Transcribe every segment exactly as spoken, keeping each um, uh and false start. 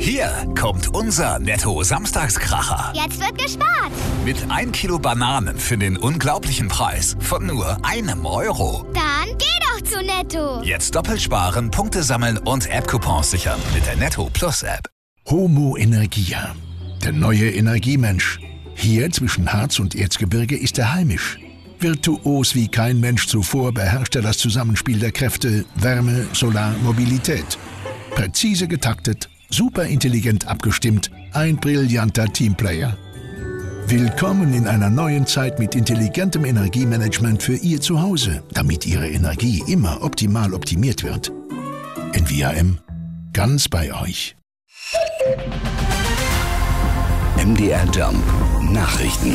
Hier kommt unser Netto-Samstagskracher. Jetzt wird gespart. Mit ein Kilo Bananen für den unglaublichen Preis von nur einem Euro. Dann geh doch zu Netto. Jetzt doppelt sparen, Punkte sammeln und App-Coupons sichern mit der Netto Plus App. Homo Energia, der neue Energiemensch. Hier zwischen Harz und Erzgebirge ist er heimisch. Virtuos wie kein Mensch zuvor beherrscht er das Zusammenspiel der Kräfte Wärme, Solar, Mobilität. Präzise getaktet, super intelligent abgestimmt, ein brillanter Teamplayer. Willkommen in einer neuen Zeit mit intelligentem Energiemanagement für Ihr Zuhause, damit Ihre Energie immer optimal optimiert wird. N V A M, ganz bei euch. M D R Jump Nachrichten.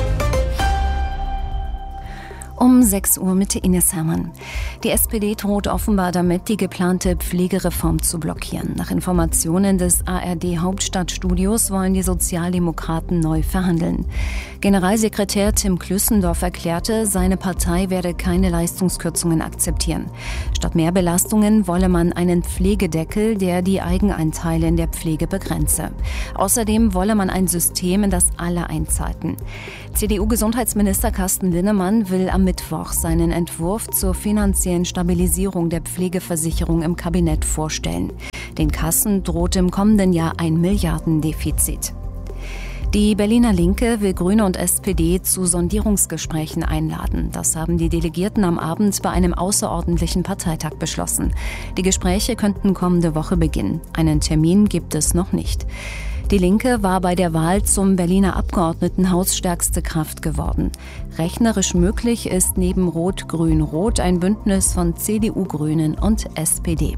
Um sechs Uhr mit Ines Hermann. Die S P D droht offenbar damit, die geplante Pflegereform zu blockieren. Nach Informationen des A R D-Hauptstadtstudios wollen die Sozialdemokraten neu verhandeln. Generalsekretär Tim Klüssendorf erklärte, seine Partei werde keine Leistungskürzungen akzeptieren. Statt mehr Belastungen wolle man einen Pflegedeckel, der die Eigenanteile in der Pflege begrenze. Außerdem wolle man ein System, in das alle einzahlten. C D U-Gesundheitsminister Carsten Linnemann will am Mittwoch seinen Entwurf zur finanziellen Stabilisierung der Pflegeversicherung im Kabinett vorstellen. Den Kassen droht im kommenden Jahr ein Milliardendefizit. Die Berliner Linke will Grüne und S P D zu Sondierungsgesprächen einladen. Das haben die Delegierten am Abend bei einem außerordentlichen Parteitag beschlossen. Die Gespräche könnten kommende Woche beginnen. Einen Termin gibt es noch nicht. Die Linke war bei der Wahl zum Berliner Abgeordnetenhaus stärkste Kraft geworden. Rechnerisch möglich ist neben Rot-Grün-Rot ein Bündnis von C D U, Grünen und S P D.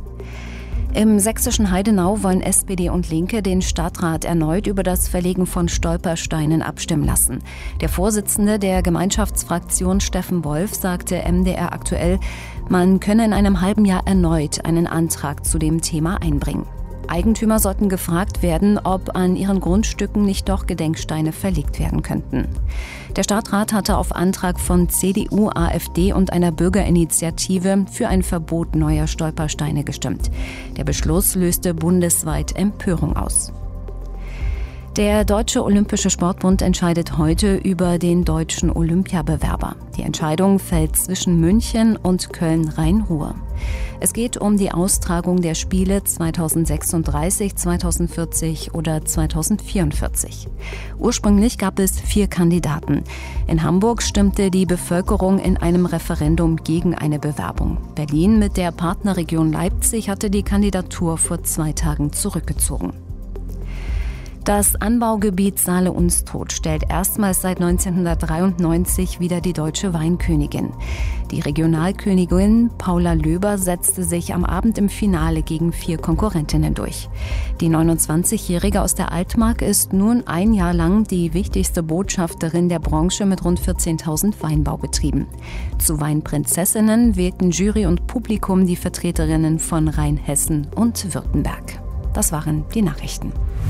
Im sächsischen Heidenau wollen S P D und Linke den Stadtrat erneut über das Verlegen von Stolpersteinen abstimmen lassen. Der Vorsitzende der Gemeinschaftsfraktion Steffen Wolf sagte M D R aktuell, man könne in einem halben Jahr erneut einen Antrag zu dem Thema einbringen. Eigentümer sollten gefragt werden, ob an ihren Grundstücken nicht doch Gedenksteine verlegt werden könnten. Der Stadtrat hatte auf Antrag von C D U, A f D und einer Bürgerinitiative für ein Verbot neuer Stolpersteine gestimmt. Der Beschluss löste bundesweit Empörung aus. Der Deutsche Olympische Sportbund entscheidet heute über den deutschen Olympiabewerber. Die Entscheidung fällt zwischen München und Köln-Rhein-Ruhr. Es geht um die Austragung der Spiele zweitausendsechsunddreißig, zweitausendvierzig oder zweitausendvierundvierzig. Ursprünglich gab es vier Kandidaten. In Hamburg stimmte die Bevölkerung in einem Referendum gegen eine Bewerbung. Berlin mit der Partnerregion Leipzig hatte die Kandidatur vor zwei Tagen zurückgezogen. Das Anbaugebiet Saale-Unstrut stellt erstmals seit neunzehnhundertdreiundneunzig wieder die deutsche Weinkönigin. Die Regionalkönigin Paula Löber setzte sich am Abend im Finale gegen vier Konkurrentinnen durch. Die neunundzwanzigjährige aus der Altmark ist nun ein Jahr lang die wichtigste Botschafterin der Branche mit rund vierzehntausend Weinbaubetrieben. Zu Weinprinzessinnen wählten Jury und Publikum die Vertreterinnen von Rheinhessen und Württemberg. Das waren die Nachrichten.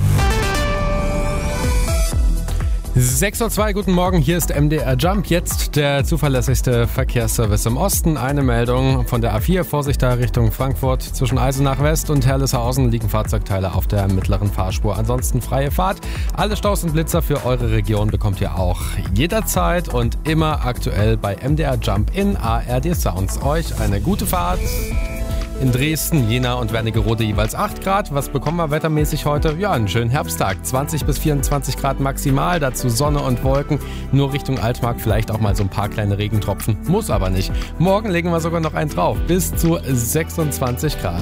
sechs Uhr zwei, guten Morgen, hier ist M D R Jump, jetzt der zuverlässigste Verkehrsservice im Osten. Eine Meldung von der A vier, Vorsicht da Richtung Frankfurt. Zwischen Eisenach West und Herleshausen liegen Fahrzeugteile auf der mittleren Fahrspur. Ansonsten freie Fahrt. Alle Staus und Blitzer für eure Region bekommt ihr auch jederzeit und immer aktuell bei M D R Jump in A R D Sounds. Euch eine gute Fahrt. In Dresden, Jena und Wernigerode jeweils acht Grad. Was bekommen wir wettermäßig heute? Ja, einen schönen Herbsttag. zwanzig bis vierundzwanzig Grad maximal, dazu Sonne und Wolken. Nur Richtung Altmark vielleicht auch mal so ein paar kleine Regentropfen. Muss aber nicht. Morgen legen wir sogar noch einen drauf. Bis zu sechsundzwanzig Grad.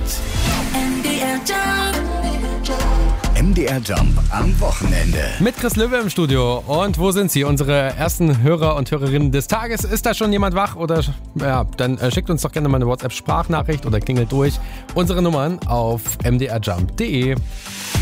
M D R Jump am Wochenende. Mit Chris Löwe im Studio. Und wo sind Sie? Unsere ersten Hörer und Hörerinnen des Tages. Ist da schon jemand wach? Oder ja, dann äh, schickt uns doch gerne mal eine WhatsApp-Sprachnachricht oder klingelt durch. Unsere Nummern auf m d r jump punkt d e.